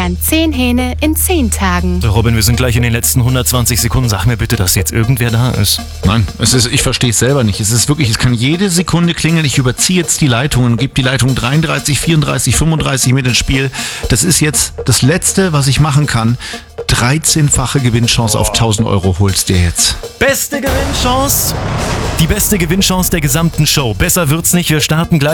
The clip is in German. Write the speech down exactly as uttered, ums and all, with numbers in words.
ärgern zehn Hähne in zehn Tagen. So, Robin, wir sind gleich in den letzten hundertzwanzig Sekunden. Sag mir bitte, dass jetzt irgendwer da ist. Nein, es ist, ich verstehe es selber nicht. Es ist wirklich, es kann jede Sekunde klingeln. Ich überziehe jetzt die Leitung und gebe die Leitung dreiunddreißig, vierunddreißig, fünfunddreißig mit ins Spiel. Das ist jetzt das Letzte, was ich machen kann. dreizehnfache Gewinnchance auf tausend Euro holst dir jetzt. Beste Gewinnchance? Die beste Gewinnchance der gesamten Show. Besser wird's nicht. Wir starten gleich.